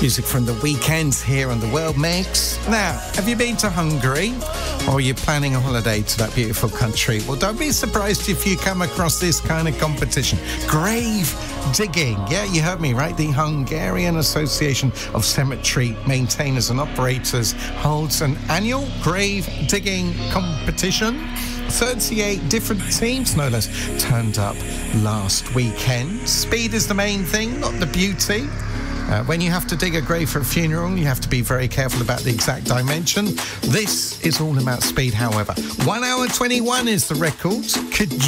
Music from the weekends here on the World Mix. Now, have you been to Hungary? Or are you planning a holiday to that beautiful country? Well, don't be surprised if you come across this kind of competition. Grave digging. Yeah, you heard me, right? The Hungarian Association of Cemetery Maintainers and Operators holds an annual grave digging competition. 38 different teams, no less, turned up last weekend. Speed is the main thing, not the beauty. When you have to dig a grave for a funeral, you have to be very careful about the exact dimension. This is all about speed, however. 1 hour 21 is the record. Could